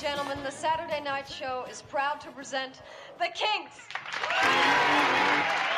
gentlemen, the Saturday Night Show is proud to present The Kinks.